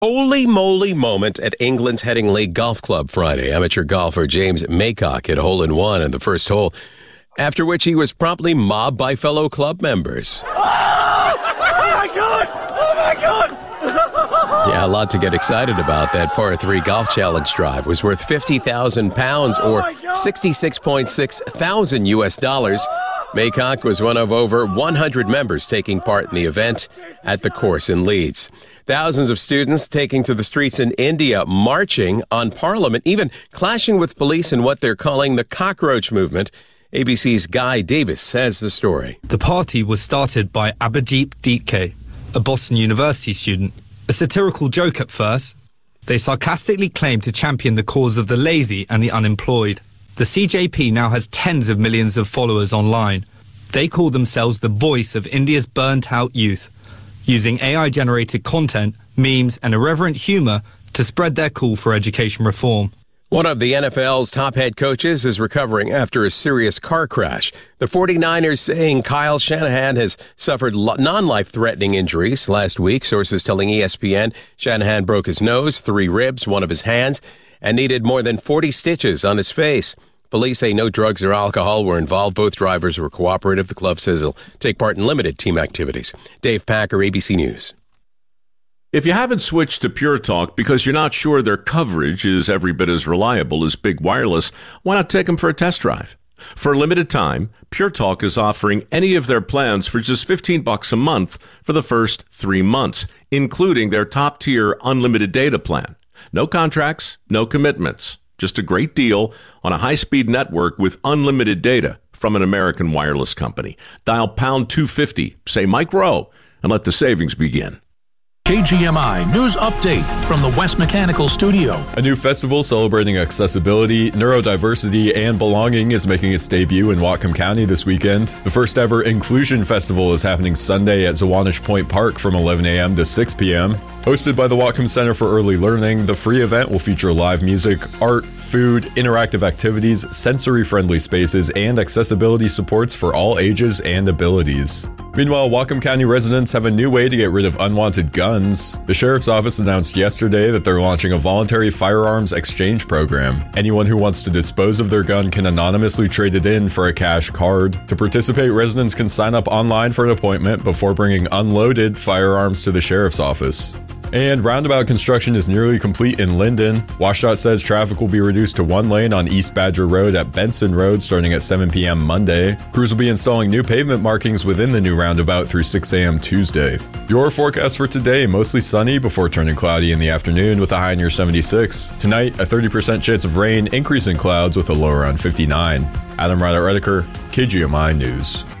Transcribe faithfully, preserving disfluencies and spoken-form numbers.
Holy moly moment at England's Headingley Golf Club Friday. Amateur golfer James Maycock hit a hole-in-one in the first hole, after which he was promptly mobbed by fellow club members. Oh, oh my God! Oh my God! Yeah, a lot to get excited about. That par three golf challenge drive was worth fifty thousand pounds or sixty-six point six thousand U S dollars. Maycock was one of over one hundred members taking part in the event at the course in Leeds. Thousands of students taking to the streets in India, marching on Parliament, even clashing with police in what they're calling the cockroach movement. A B C's Guy Davis has the story. The party was started by Abhijit Dike, a Boston University student. A satirical joke at first, they sarcastically claimed to champion the cause of the lazy and the unemployed. The C J P now has tens of millions of followers online. They call themselves the voice of India's burnt-out youth, using A I-generated content, memes and irreverent humour to spread their call for education reform. One of the N F L's top head coaches is recovering after a serious car crash. The forty-niners saying Kyle Shanahan has suffered non-life-threatening injuries. Last week, sources telling E S P N Shanahan broke his nose, three ribs, one of his hands, and needed more than forty stitches on his face. Police say no drugs or alcohol were involved. Both drivers were cooperative. The club says they'll take part in limited team activities. Dave Packer, A B C News. If you haven't switched to Pure Talk because you're not sure their coverage is every bit as reliable as Big Wireless, why not take them for a test drive? For a limited time, Pure Talk is offering any of their plans for just fifteen bucks a month for the first three months, including their top-tier unlimited data plan. No contracts, no commitments. Just a great deal on a high-speed network with unlimited data from an American wireless company. Dial pound two fifty, say Mike Rowe, and let the savings begin. K G M I News Update from the West Mechanical Studio. A new festival celebrating accessibility, neurodiversity, and belonging is making its debut in Whatcom County this weekend. The first ever Inclusion Festival is happening Sunday at Zwanich Point Park from eleven a.m. to six p.m. Hosted by the Whatcom Center for Early Learning, the free event will feature live music, art, food, interactive activities, sensory-friendly spaces, and accessibility supports for all ages and abilities. Meanwhile, Whatcom County residents have a new way to get rid of unwanted guns. The Sheriff's Office announced yesterday that they're launching a voluntary firearms exchange program. Anyone who wants to dispose of their gun can anonymously trade it in for a cash card. To participate, residents can sign up online for an appointment before bringing unloaded firearms to the Sheriff's Office. And roundabout construction is nearly complete in Linden. WashDOT says traffic will be reduced to one lane on East Badger Road at Benson Road starting at seven p.m. Monday. Crews will be installing new pavement markings within the new roundabout through six a.m. Tuesday. Your forecast for today, mostly sunny before turning cloudy in the afternoon with a high near seventy-six. Tonight, a thirty percent chance of rain, increasing clouds with a low around fifty-nine. Adam Ryder-Redeker, K G M I News.